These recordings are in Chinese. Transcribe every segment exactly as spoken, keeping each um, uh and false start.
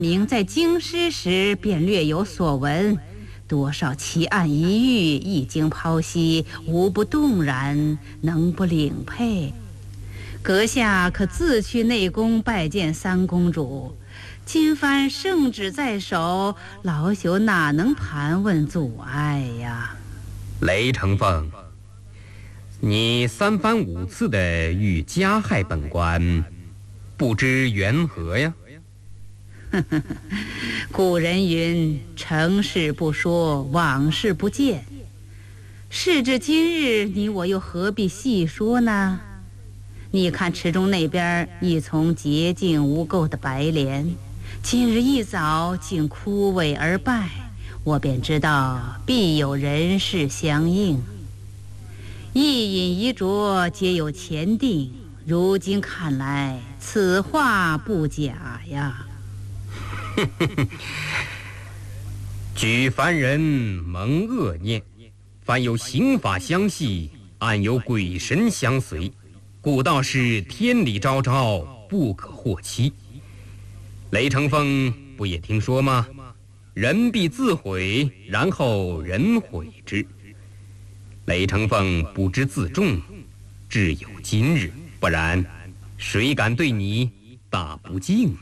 明在京师时便略有所闻，多少奇案一遇，一经剖析，无不动然，能不领佩？阁下可自去内宫拜见三公主。今番圣旨在手，老朽哪能盘问阻碍呀？ 雷承凤，你三番五次的欲加害本官，不知缘何呀？ 古人云：成事不说，往事不见。事至今日，你我又何必细说呢？你看池中那边一丛洁净无垢的白莲，今日一早竟枯萎而败，我便知道必有人事相应。一饮一啄皆有前定，如今看来，此话不假呀。 举凡人蒙恶念，凡有刑法相系，暗有鬼神相随，故道是天理昭昭，不可或欺。雷承凤不也听说吗？人必自毁，然后人毁之。雷承凤不知自重，至有今日，不然谁敢对你大不敬？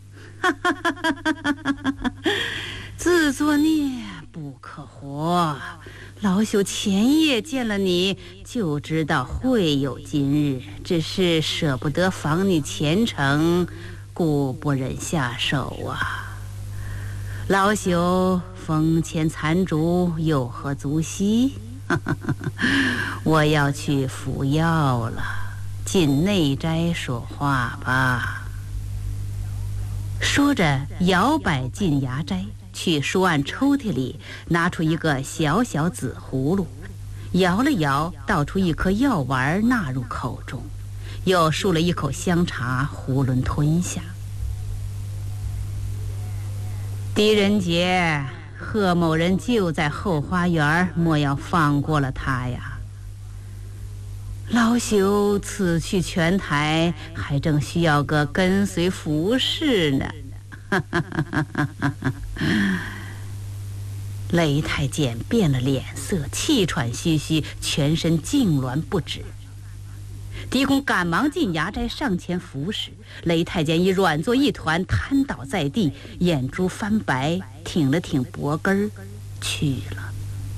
自作孽不可活，老朽前夜见了你，就知道会有今日，只是舍不得妨你前程，故不忍下手啊。老朽风前残烛，有何足惜？我要去服药了，进内斋说话吧。说着，摇摆进衙斋，去书案抽屉里拿出一个小小紫葫芦，摇了摇，倒出一颗药丸纳入口中，又漱了一口香茶，囫囵吞下。狄仁杰，贺某人就在后花园，莫要放过了他呀。老朽此去泉台，还正需要个跟随服侍呢。雷太监变了脸色，气喘吁吁，全身痉挛不止。狄公赶忙进衙斋上前扶持，雷太监已软作一团，瘫倒在地，眼珠翻白，挺了挺脖根去了。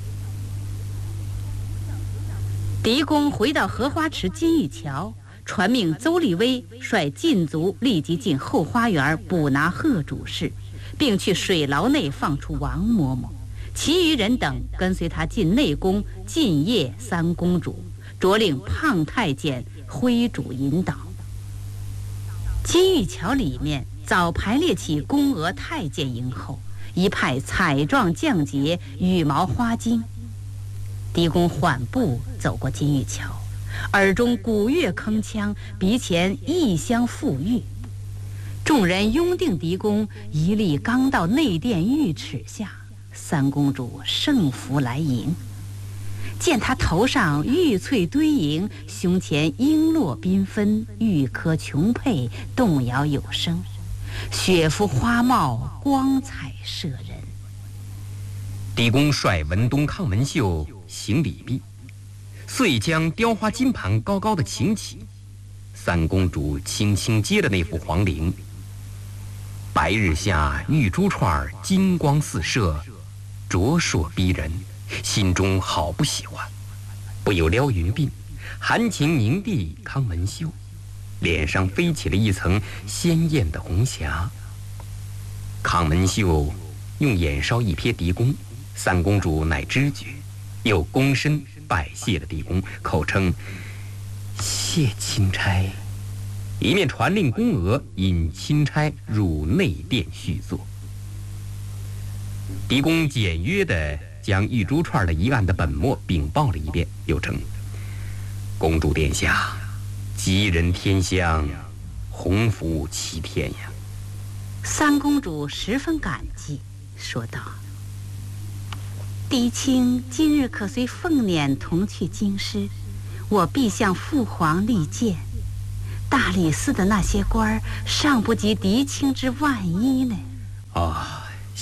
狄公回到荷花池金玉桥，传命邹立威率禁卒立即进后花园捕拿贺主事，并去水牢内放出王嬷嬷，其余人等跟随他进内宫进谒三公主，着令胖太监挥主引导。金玉桥里面早排列起宫娥太监迎候，一派彩状绛洁，羽毛花巾。狄公缓步走过金玉桥，耳中鼓乐铿锵，鼻前异香馥郁。众人拥定狄公，一力刚到内殿御齿下，三公主盛服来迎。见他头上玉翠堆盈，胸前璎珞缤纷，玉科琼佩，动摇有声，雪肤花貌，光彩摄人。 狄公率文东抗文秀行礼毕，遂将雕花金盘高高的擎起，三公主轻轻接了那副黄绫。白日下玉珠串金光四射，灼烁逼人，心中好不喜欢。不有撩云鬓，含情凝碧康文秀，脸上飞起了一层鲜艳的红霞。康文秀用眼梢一瞥狄公，三公主乃知觉，又躬身拜谢了狄公，口称谢钦差，一面传令宫娥引钦差入内殿叙坐。狄公简约地将玉珠串的一案的本末禀报了一遍，又称公主殿下吉人天相，鸿福齐天呀。 三公主十分感激，说道：狄青今日可随凤辇同去京师，我必向父皇力荐。大理寺的那些官儿尚不及狄青之万一呢。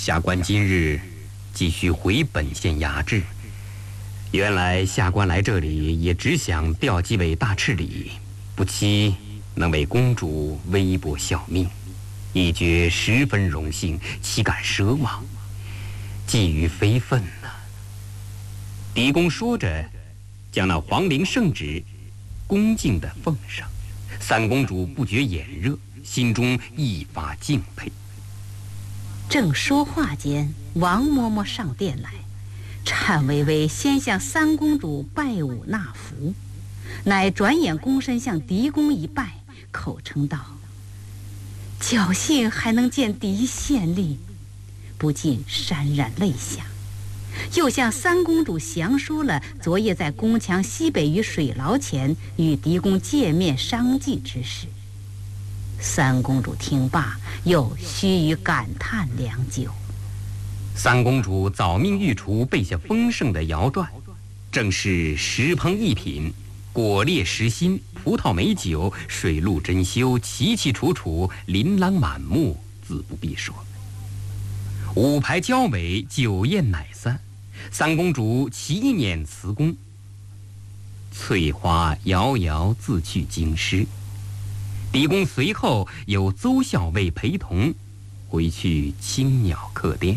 下官今日继续回本县衙治。原来下官来这里也只想调几位大赤礼，不期能为公主微薄效命，一觉十分荣幸，岂敢奢望，寄予非分呐、啊。狄公说着，将那皇陵圣旨恭敬地奉上。三公主不觉眼热，心中一发敬佩。 正说话间，王嬷嬷上殿来，颤巍巍先向三公主拜舞纳福，乃转眼躬身向狄公一拜，口称道：“侥幸还能见狄县令，不禁潸然泪下。”又向三公主详说了昨夜在宫墙西北隅水牢前与狄公见面商计之事。三公主听罢，又须臾感叹良久。 三公主早命御厨备下丰盛的肴馔，正是食烹一品，果列实心，葡萄美酒，水陆珍馐，齐齐楚楚，琳琅满目，自不必说。五排交尾，酒宴乃散。三公主齐辇辞宫，翠花遥遥自去京师。狄公随后有邹校尉陪同，回去青鸟客店。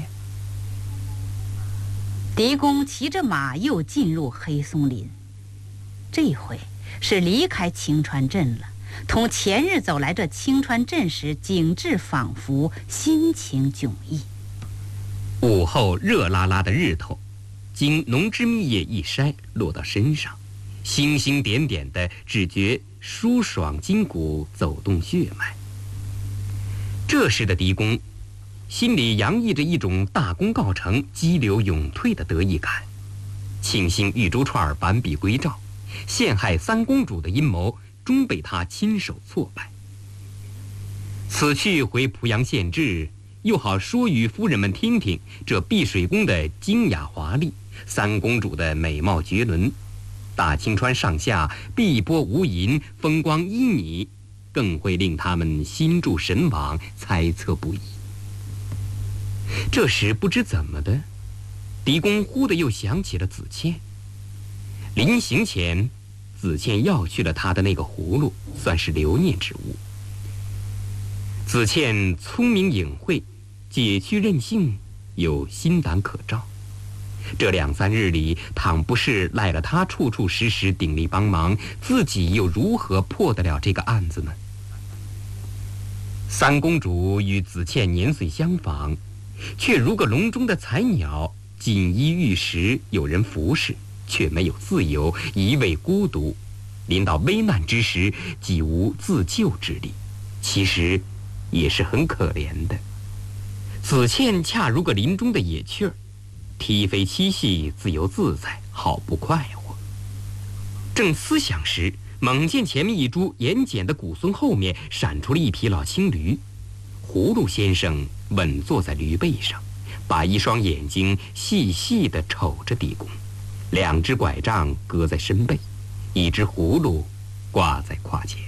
狄公骑着马又进入黑松林，这回是离开青川镇了，同前日走来这青川镇时景致仿佛，心情迥异。 午后热辣辣的日头，经浓脂蜜液一筛落到身上，星星点点的，只觉舒爽筋骨，走动血脉。这时的狄公心里洋溢着一种大功告成，激流勇退的得意感，庆幸玉珠串完璧归赵，陷害三公主的阴谋终被他亲手挫败。此去回濮阳县治，又好说与夫人们听听这碧水宫的精雅华丽，三公主的美貌绝伦，大青川上下碧波无垠，风光旖旎，更会令他们心驻神往，猜测不已。这时不知怎么的，狄公忽的又想起了子倩。临行前，子倩要去了他的那个葫芦，算是留念之物。子倩聪明隐晦，解去任性，有心胆可照。这两三日里，倘不是赖了他处处时时鼎力帮忙，自己又如何破得了这个案子呢？三公主与子倩年岁相仿，却如个笼中的彩鸟，锦衣玉食，有人服侍，却没有自由，一味孤独。临到危难之时，几无自救之力，其实也是很可怜的。子倩恰如个林中的野雀儿，踢飞嬉戏，自由自在，好不快活。正思想时，猛见前面一株严简的古松后面闪出了一匹老青驴。葫芦先生稳坐在驴背上，把一双眼睛细细地瞅着狄公，两只拐杖搁在身背，一只葫芦挂在胯前。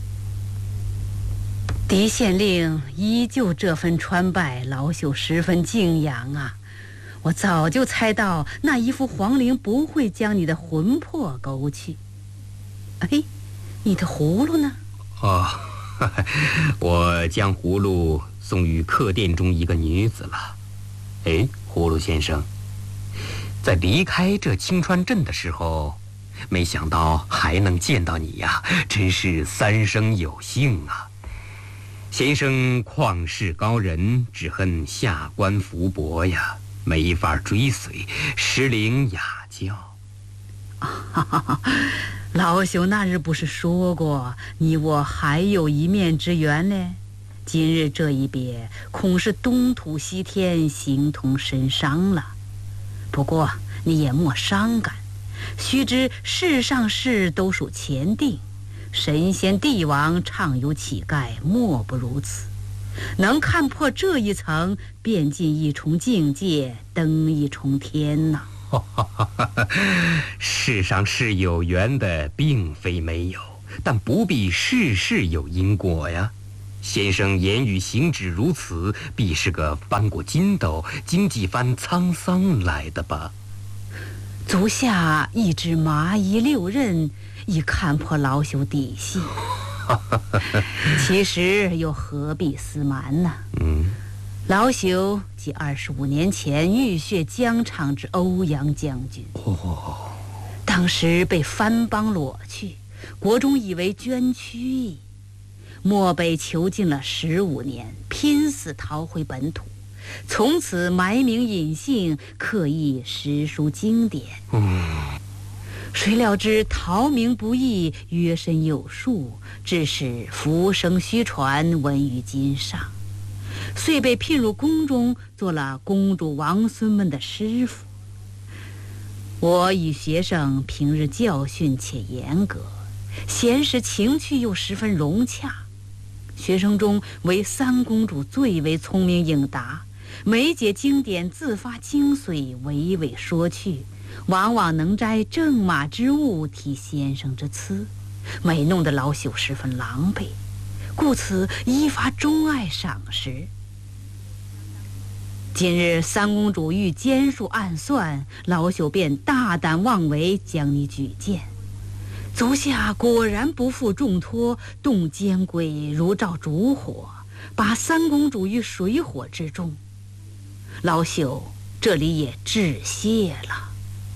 狄县令依旧这份穿拜，老朽十分敬仰啊！我早就猜到那一副皇陵不会将你的魂魄勾去。哎，你的葫芦呢？ 哦，我将葫芦送与客店中一个女子了。哎，葫芦先生，在离开这青川镇的时候，没想到还能见到你呀，真是三生有幸啊！先生旷世高人，只恨下官福薄呀，没法追随，失灵雅教。 啊，老朽那日不是说过，你我还有一面之缘呢？今日这一别，恐是东土西天，形同神伤了。不过你也莫伤感，须知世上事都属前定，神仙帝王常有乞丐，莫不如此。能看破这一层，便进一重境界，登一重天呐、 啊！世上是有缘的，并非没有，但不必事事有因果呀。 先生言语行止如此，必是个翻过筋斗、经几番沧桑来的吧？ 足下一支麻衣六刃，已看破老朽底细。其实又何必私瞒呢？ 嗯， 老朽即二十五年前浴血疆场之欧阳将军。 哦， 当时被藩邦裸去，国中以为捐躯矣。漠北囚禁了十五年，拼死逃回本土，从此埋名隐姓，刻意诗书经典。 嗯， 谁料知逃名不易，约身有术，致使浮生虚传，闻于今上，遂被聘入宫中，做了公主王孙们的师傅。我与学生平日教训且严格，闲时情趣又十分融洽。学生中唯三公主最为聪明颖达，每解经典自发精髓，娓娓说去，往往能摘正马之物，提先生之词，每弄得老朽十分狼狈，故此依发钟爱赏识。今日三公主欲奸术暗算，老朽便大胆妄为，将你举荐。足下果然不负重托，动奸鬼如照烛火，把三公主于水火之中。老朽这里也致谢了。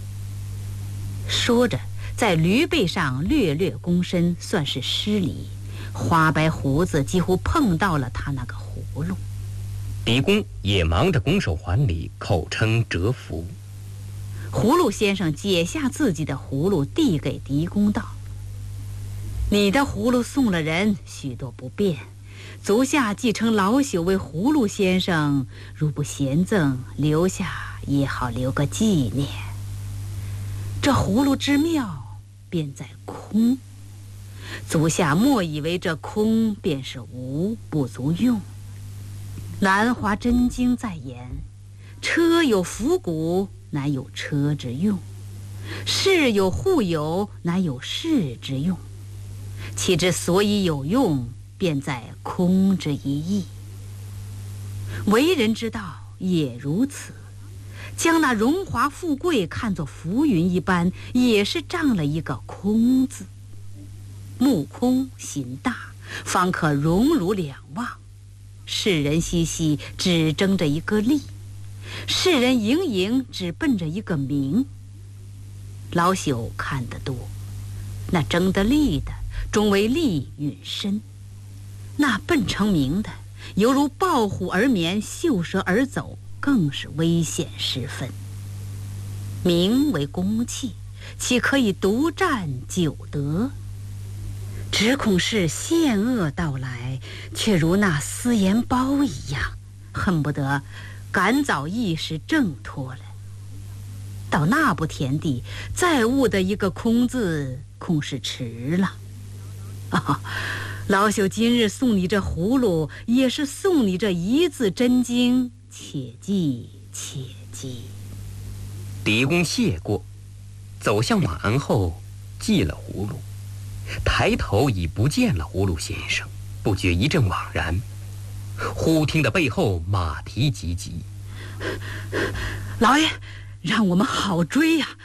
说着，在驴背上略略躬身，算是施礼。花白胡子几乎碰到了他那个葫芦。 狄公也忙着拱手还礼，口称折服。 葫芦先生解下自己的葫芦，递给狄公道：“你的葫芦送了人，许多不便，足下既称老朽为葫芦先生，如不嫌赠，留下也好留个纪念。这葫芦之妙，便在空。足下莫以为这空便是无，不足用。兰花真经在言，车有伏骨，乃有车之用；士有护有，乃有士之用。其之所以有用，便在空之一义。为人之道也如此，将那荣华富贵看作浮云一般，也是仗了一个空字。目空心大，方可荣辱两忘。世人熙熙，只争着一个利；世人盈盈，只奔着一个名。老朽看得多，那争得利的，终为利陨身；那奔成名的，犹如抱虎而眠，嗅蛇而走，更是危险十分。名为公器，岂可以独占久得？只恐是险恶到来，却如那私盐包一样，恨不得赶早一时挣脱了。到那步田地，再悟得一个空字，恐是迟了。哦，老朽今日送你这葫芦，也是送你这一字真经，且记且记。 狄公谢过，走向马鞍后，系了葫芦，抬头已不见了葫芦先生，不觉一阵惘然。忽听得背后马蹄急急， 老爷，让我们好追呀！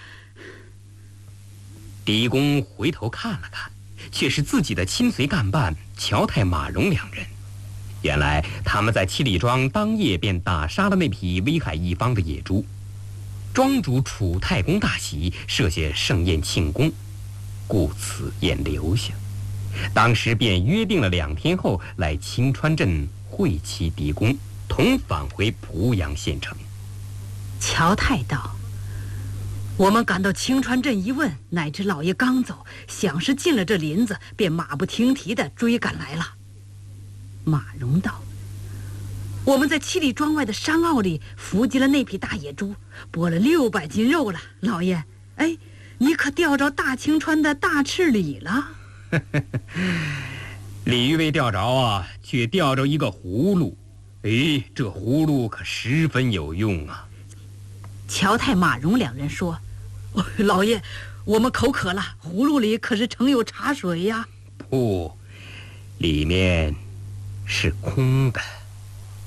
狄公回头看了看，却是自己的亲随干办乔太、马荣两人。原来他们在七里庄当夜便打杀了那匹危害一方的野猪。庄主楚太公大喜，设下盛宴庆功，故此宴留下。当时便约定了两天后来青川镇会齐狄公，同返回濮阳县城。 乔太道：“我们赶到青川镇一问，乃知老爷刚走，想是进了这林子，便马不停蹄地追赶来了。”马荣道：“我们在七里庄外的山坳里伏击了那匹大野猪，剥了六百斤肉了。老爷，哎，你可钓着大青川的大赤鲤了？” 鲤鱼没钓着啊，却钓着一个葫芦。哎，这葫芦可十分有用啊。 乔太、马荣两人说：“哦，老爷，我们口渴了，葫芦里可是盛有茶水呀。” 不，里面是空的。